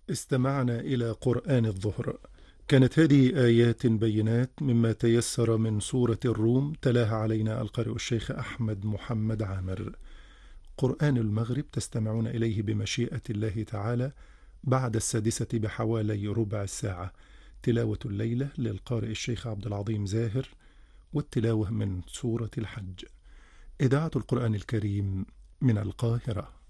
استمعنا إلى قرآن الظهر. كانت هذه آيات بينات مما تيسر من سورة الروم، تلاها علينا القارئ الشيخ أحمد محمد عامر. قرآن المغرب تستمعون إليه بمشيئة الله تعالى بعد 6 بحوالي ربع ساعة. تلاوة الليلة للقارئ الشيخ عبد العظيم زاهر، والتلاوة من سورة الحج. إذاعة القرآن الكريم من القاهرة.